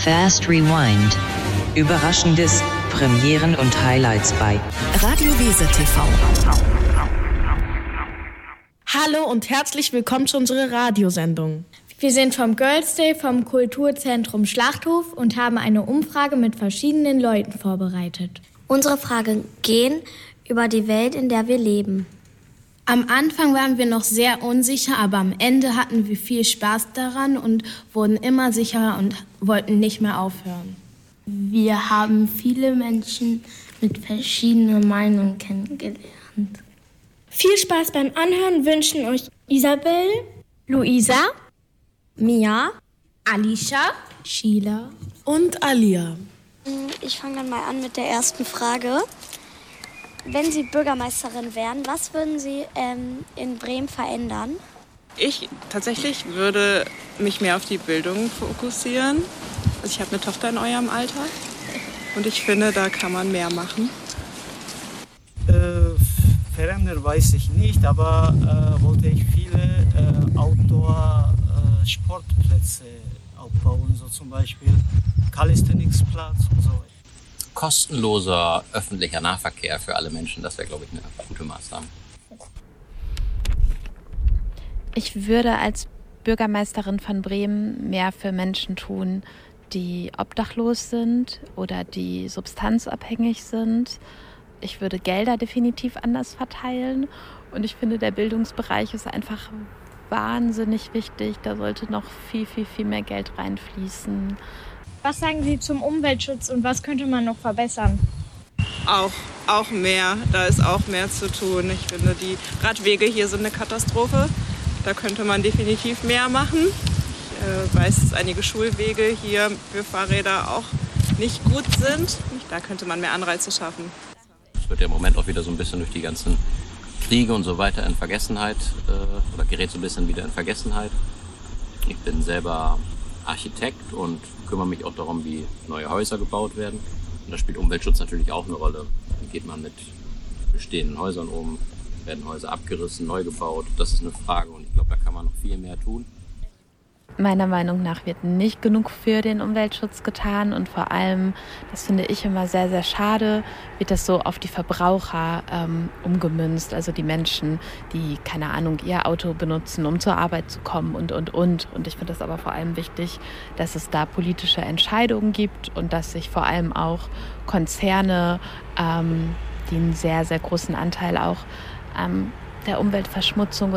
Fast Rewind. Überraschendes, Premieren und Highlights bei Radio Weser TV. Hallo und herzlich willkommen zu unserer Radiosendung. Wir sind vom Girls Day vom Kulturzentrum Schlachthof und haben eine Umfrage mit verschiedenen Leuten vorbereitet. Unsere Fragen gehen über die Welt, in der wir leben. Am Anfang waren wir noch sehr unsicher, aber am Ende hatten wir viel Spaß daran und wurden immer sicherer und wollten nicht mehr aufhören. Wir haben viele Menschen mit verschiedenen Meinungen kennengelernt. Viel Spaß beim Anhören wünschen euch Isabel, Luisa, Mia, Alicia, Sheila und Alia. Ich fange dann mal an mit der ersten Frage. Wenn Sie Bürgermeisterin wären, was würden Sie in Bremen verändern? Ich tatsächlich würde mich mehr auf die Bildung fokussieren. Also ich habe eine Tochter in eurem Alter und ich finde, da kann man mehr machen. Verändern weiß ich nicht, aber wollte ich viele Outdoor-Sportplätze aufbauen, so zum Beispiel Calisthenics-Platz und so. Kostenloser öffentlicher Nahverkehr für alle Menschen, das wäre, glaube ich, eine gute Maßnahme. Ich würde als Bürgermeisterin von Bremen mehr für Menschen tun, die obdachlos sind oder die substanzabhängig sind. Ich würde Gelder definitiv anders verteilen und ich finde, der Bildungsbereich ist einfach wahnsinnig wichtig. Da sollte noch viel mehr Geld reinfließen. Was sagen Sie zum Umweltschutz und was könnte man noch verbessern? Auch mehr, da ist auch mehr zu tun. Ich finde, die Radwege hier sind eine Katastrophe. Da könnte man definitiv mehr machen. Ich weiß, dass einige Schulwege hier für Fahrräder auch nicht gut sind. Da könnte man mehr Anreize schaffen. Es wird ja im Moment auch wieder so ein bisschen durch die ganzen Kriege und so weiter in Vergessenheit oder gerät so ein bisschen wieder in Vergessenheit. Ich bin selber Architekt und kümmere mich auch darum, wie neue Häuser gebaut werden. Und da spielt Umweltschutz natürlich auch eine Rolle. Wie geht man mit bestehenden Häusern um? Werden Häuser abgerissen, neu gebaut? Das ist eine Frage und ich glaube, da kann man noch viel mehr tun. Meiner Meinung nach wird nicht genug für den Umweltschutz getan und vor allem, das finde ich immer sehr schade, wird das so auf die Verbraucher umgemünzt, also die Menschen, die, keine Ahnung, ihr Auto benutzen, um zur Arbeit zu kommen und. Und ich finde das aber vor allem wichtig, dass es da politische Entscheidungen gibt und dass sich vor allem auch Konzerne, die einen sehr großen Anteil auch der Umweltverschmutzung